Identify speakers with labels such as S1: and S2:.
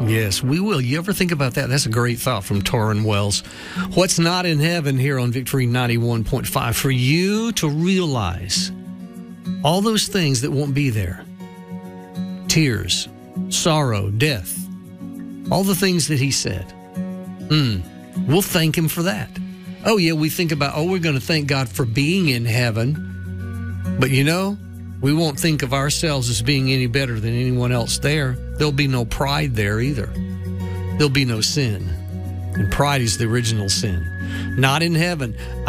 S1: Yes, we will. You ever think about that? That's a great thought from Torrin Wells. What's not in heaven here on Victory 91.5? For you to realize all those things that won't be there. Tears, sorrow, death, all the things that he said. We'll thank him for that. Oh, yeah, we think about, we're going to thank God for being in heaven. But we won't think of ourselves as being any better than anyone else there. There'll be no pride there either. There'll be no sin. And pride is the original sin. Not in heaven.